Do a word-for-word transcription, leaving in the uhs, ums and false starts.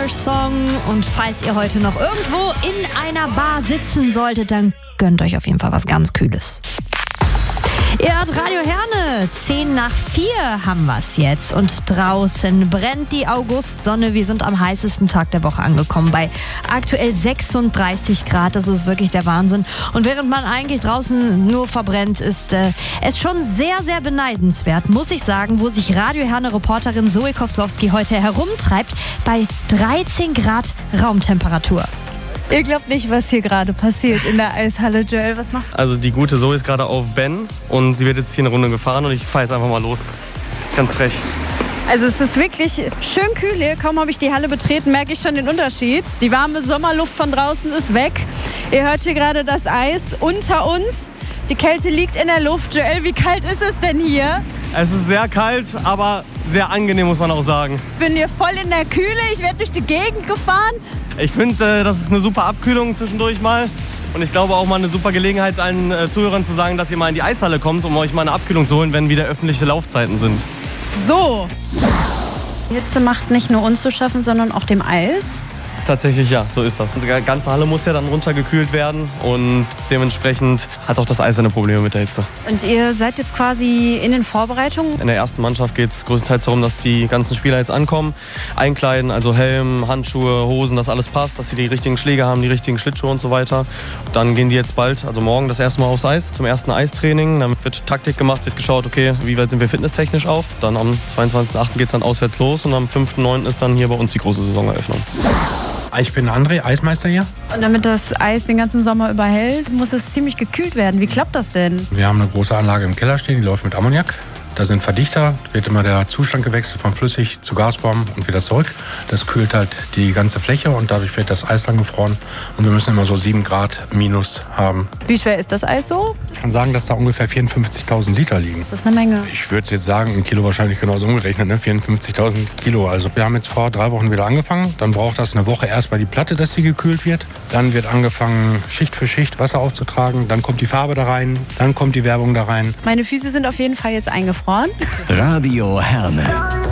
Our Song. Und falls ihr heute noch irgendwo in einer Bar sitzen solltet, dann gönnt euch auf jeden Fall was ganz Kühles. Ihr hört Radio Herne, zehn nach vier haben wir's jetzt und draußen brennt die Augustsonne. Wir sind am heißesten Tag der Woche angekommen bei aktuell sechsunddreißig Grad. Das ist wirklich der Wahnsinn. Und während man eigentlich draußen nur verbrennt, ist äh, es schon sehr, sehr beneidenswert, muss ich sagen, wo sich Radio Herne-Reporterin Zoe Kowslowski heute herumtreibt bei dreizehn Grad Raumtemperatur. Ihr glaubt nicht, was hier gerade passiert in der Eishalle. Joel, was machst du? Also die gute Zoe ist gerade auf Ben und sie wird jetzt hier eine Runde gefahren und ich fahre jetzt einfach mal los. Ganz frech. Also es ist wirklich schön kühl hier. Kaum habe ich die Halle betreten, merke ich schon den Unterschied. Die warme Sommerluft von draußen ist weg. Ihr hört hier gerade das Eis unter uns. Die Kälte liegt in der Luft. Joel, wie kalt ist es denn hier? Es ist sehr kalt, aber sehr angenehm, muss man auch sagen. Ich bin hier voll in der Kühle. Ich werde durch die Gegend gefahren. Ich finde, das ist eine super Abkühlung zwischendurch mal. Und ich glaube auch mal eine super Gelegenheit, allen äh, Zuhörern zu sagen, dass ihr mal in die Eishalle kommt, um euch mal eine Abkühlung zu holen, wenn wieder öffentliche Laufzeiten sind. So. Die Hitze macht nicht nur uns zu schaffen, sondern auch dem Eis. Tatsächlich ja, so ist das. Die ganze Halle muss ja dann runtergekühlt werden und dementsprechend hat auch das Eis seine Probleme mit der Hitze. Und ihr seid jetzt quasi in den Vorbereitungen? In der ersten Mannschaft geht es größtenteils darum, dass die ganzen Spieler jetzt ankommen, einkleiden, also Helm, Handschuhe, Hosen, dass alles passt, dass sie die richtigen Schläge haben, die richtigen Schlittschuhe und so weiter. Dann gehen die jetzt bald, also morgen das erste Mal aufs Eis, zum ersten Eistraining. Dann wird Taktik gemacht, wird geschaut, okay, wie weit sind wir fitnesstechnisch auch. Dann am zweiundzwanzigsten achten geht es dann auswärts los und am fünften neunten ist dann hier bei uns die große Saisoneröffnung. Ich bin André, Eismeister hier. Und damit das Eis den ganzen Sommer überhält, muss es ziemlich gekühlt werden. Wie klappt das denn? Wir haben eine große Anlage im Keller stehen, die läuft mit Ammoniak. Da sind Verdichter, wird immer der Zustand gewechselt von flüssig zu Gasform und wieder zurück. Das kühlt halt die ganze Fläche und dadurch wird das Eis dann gefroren. Und wir müssen immer so sieben Grad minus haben. Wie schwer ist das Eis so? Ich kann sagen, dass da ungefähr vierundfünfzigtausend Liter liegen. Das ist eine Menge. Ich würde jetzt sagen, ein Kilo wahrscheinlich genauso umgerechnet, ne? vierundfünfzigtausend Kilo. Also wir haben jetzt vor drei Wochen wieder angefangen. Dann braucht das eine Woche erstmal die Platte, dass sie gekühlt wird. Dann wird angefangen, Schicht für Schicht Wasser aufzutragen. Dann kommt die Farbe da rein. Dann kommt die Werbung da rein. Meine Füße sind auf jeden Fall jetzt eingefroren. Radio Herne.